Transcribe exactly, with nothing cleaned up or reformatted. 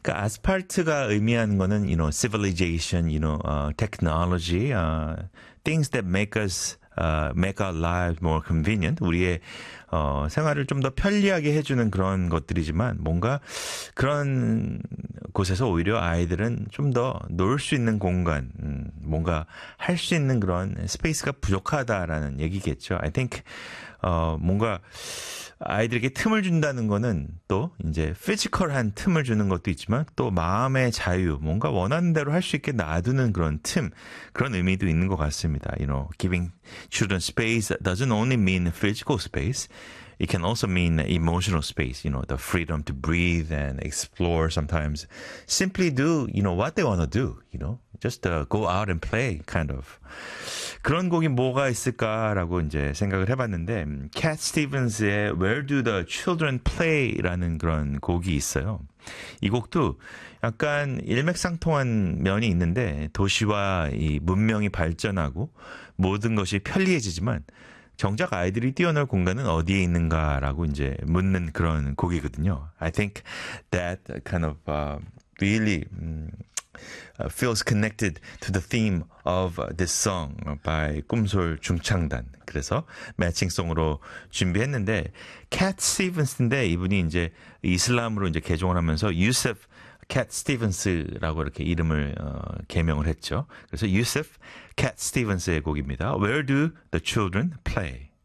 그러니까 아스팔트가 의미하는 거는 you know civilization, you know uh, technology, uh, things that make us uh, make our lives more convenient. 우리의 어, 생활을 좀 더 편리하게 해주는 그런 것들이지만 뭔가 그런 곳에서 오히려 아이들은 좀 더 놀 수 있는 공간, 음, 뭔가 할 수 있는 그런 스페이스가 부족하다라는 얘기겠죠. I think 어, 뭔가 아이들에게 틈을 준다는 거는 또 이제 피지컬한 틈을 주는 것도 있지만 또 마음의 자유, 뭔가 원하는 대로 할 수 있게 놔두는 그런 틈, 그런 의미도 있는 것 같습니다. You know, giving children space doesn't only mean physical space. It can also mean emotional space, you know, the freedom to breathe and explore sometimes. Simply do, you know, what they want to do, you know, just uh, go out and play, kind of. 그런 곡이 뭐가 있을까라고 이제 생각을 해봤는데, 캣 스티븐스의 Where Do the Children Play?라는 그런 곡이 있어요. 이 곡도 약간 일맥상통한 면이 있는데, 도시와 이 문명이 발전하고 모든 것이 편리해지지만, 정작 아이들이 뛰어놀 공간은 어디에 있는가라고 이제 묻는 그런 곡이거든요. I think that kind of uh, really um, uh, feels connected to the theme of this song by 꿈솔 중창단. 그래서 매칭송으로 준비했는데 캣 스티븐스인데 이분이 이제 이슬람으로 이제 개종을 하면서 유셉 캣 스티븐스라고 이렇게 이름을 어, 개명을 했죠. 그래서 유셉 캣 스티븐스의 곡입니다. Where do the children play?